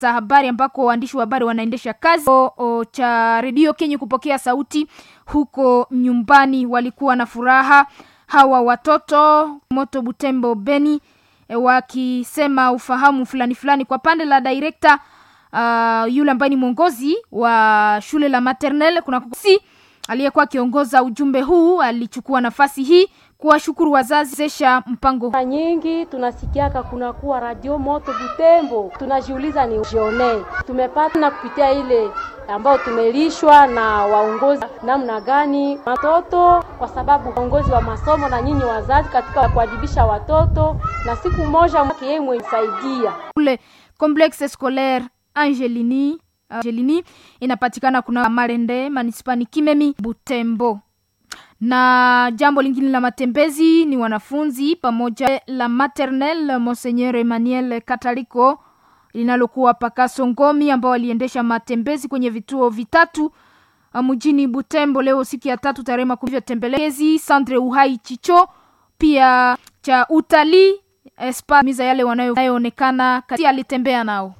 za habari ambako waandishi wa habari wanaendesha kazi cha redio Kenya kupokea sauti huko nyumbani. Walikuwa na furaha hawa watoto Moto Butembo Beni, wakisema ufahamu fulani kwa pande la director yule ambaye ni mwongozi wa shule la maternelle kuna aliyekuwa kiongoza ujumbe huu alichukua nafasi hii kuwashukuru wazazi zesha mpango. Nyingi tunasikiaka kuna kuwa radio Moto Butembo, tunajiuliza ni jione tumepata na kupitia ile ambao tumelishwa na waongozi namna gani watoto, kwa sababu waongozi wa masomo na nyinyi wazazi katika kuadibisha watoto, na siku moja yeye mwisaidia kule complexe scolaire Angelini inapatikana kuna Marende manispani Kimemi Butembo. Na jambo lingine la matembezi ni wanafunzi pamoja la maternelle Monseigneur Emmanuel Kataliko linalokuwa Pakaso Ngomi ambao waliendesha matembezi kwenye vituo vitatu mjini Butembo leo siku ya 3 tarehe 10 tembelezi Centre Uhai Chicho pia cha utalii miza yale wanayoonekana kati alitembea nao.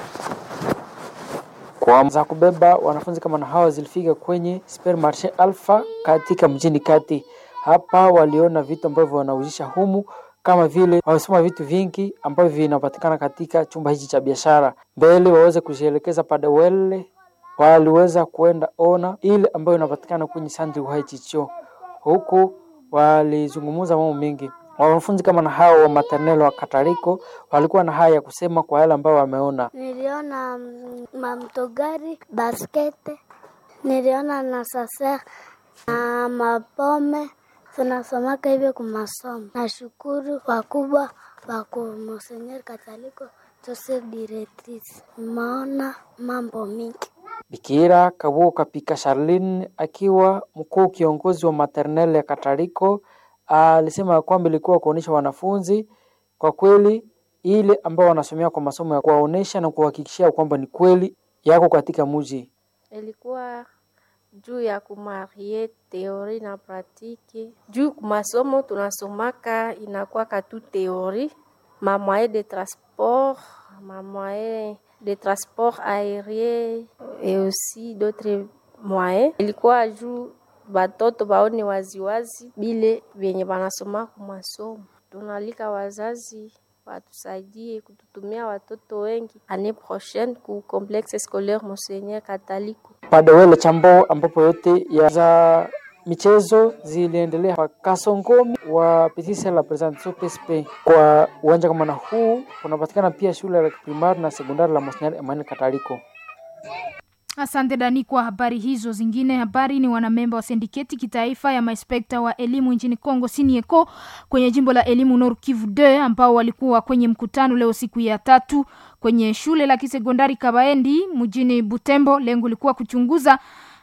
Kwa za kubeba wanafunzi kama na hawa zilifika kwenye Supermarché Alpha katika mjini kati. Hapa waliona vitu ambavyo wanauzisha humu, kama vile wanasoma vitu vingi ambavyo vinapatikana katika chumba hichi cha biashara. Mbele waweze kujielekeza pade wele, waliweza kuenda ona ile ambayo inapatikana kwenye Centre Uhai Chicho. Huku walizungumza mambo mengi. Wanafunzi kama na hao wa maternelle wa Kataliko walikuwa na haya kusema kwa yale ambao wameona. Niliona mamtogari, baskete, niliona na sasa na mapome, tunasomaka hivyo kwa masomo. Nashukuru wakubwa wako Monseigneur Kataliko, Joseph Directrice. Maona mambo mingi. Bikira Kabuo Kapika Charlene akiwa mkuu kiongozi wa maternelle ya Kataliko alisema kwamba ilikuwa kuonesha wanafunzi kwa kweli ile ambao wanasomea kwa masomo ya kuwaonesha na kuhakikishia kwamba ni kweli yako katika mji. Ilikuwa juu ya kumarie teori na pratique. Juu masomo tunasomaka inakuwa katu teori, ma moyen de transport aérien et aussi d'autres moyens. Ilikuwa juu batoto baone waziwazi bile venye banasoma kwa masomo. Tunalika wazazi watusaidie kututumia watoto wengi année prochaine ku complexe scolaire Monseigneur Kataliko. Padewele chambo ambapo yote ya za michezo ziliendelea kwa Kasongomi wa Petite la Presentation PSP. Kwa uwanja kama na huu unapatikana pia shule ya primary na sekondari la Monseigneur Emmanuel Kataliko. Asante Dani kwa habari hizo. Zingine habari ni wanamemba wa sindiketi kitaifa ya maispekta wa elimu nchini Kongo Sinieko kwenye jimbo la elimu Nord Kivu 2 ambao walikuwa kwenye mkutano leo siku ya 3 kwenye shule la kisekondari Kabaendi mjini Butembo. Lengo lilikuwa kuchunguza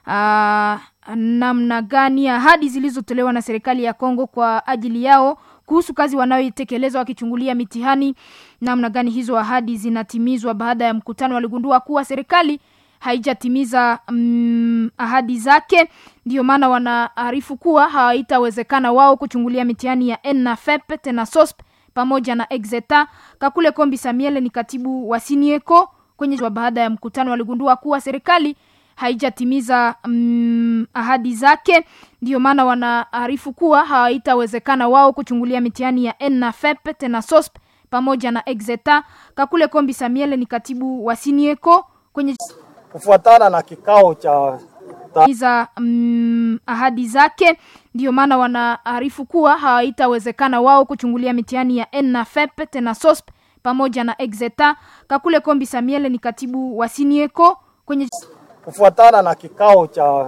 namna gani ahadi zilizotolewa na serikali ya Kongo kwa ajili yao kuhusu kazi wanayoitekeleza wakichungulia mitihani, namna gani hizo ahadi zinatimizwa. Baada ya mkutano waligundua kuwa serikali haijatimiza ahadi zake, ndio maana wanaarifu kuwa haitawezekana wao kuchungulia mitihani ya ENAFEP tena SOSP pamoja na Exeta. Kakule Kombi Samuel ni katibu wa Sinieko kwenye baada ya mkutano waligundua kuwa serikali haijatimiza ahadi zake, ndio maana wanaarifu kuwa haitawezekana wao kuchungulia mitihani ya ENAFEP tena SOSP pamoja na Exeta. Kakule Kombi Samuel ni katibu wa Sinieko kwenye kufuatana na kikao cha ahadi zake, ndio maana wanaarifu kuwa haitawezekana wao kuchungulia mitihani ya ENAFEP tena SOSP pamoja na Exeta. Kakule Kombi Samuel ni katibu wa Sinieko kwenye kufuatana na kikao cha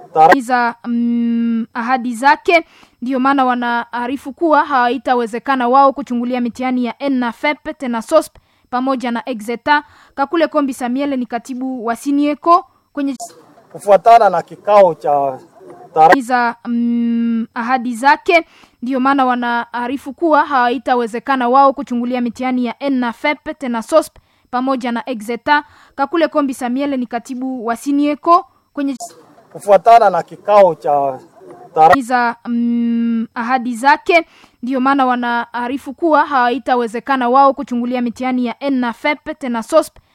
ahadi zake, ndio maana wanaarifu kuwa haitawezekana wao kuchungulia mitihani ya ENAFEP tena SOSP pamoja na Exeta. Kakule Kombi Samuel ni katibu wa Sinieko kwenye kufuatana na kikao cha ahadi zake, ndio maana wanaarifu kuwa haitawezekana wao kuchungulia mitihani ya ENAFEP tena SOSP pamoja na Exeta. Kakule Kombi Samuel ni katibu wa Sinieko kwenye kufuatana na kikao cha ahadi zake, ndio maana wanaarifu kuwa haitawezekana wao kuchungulia mitihani ya ENAFEP tena SOSP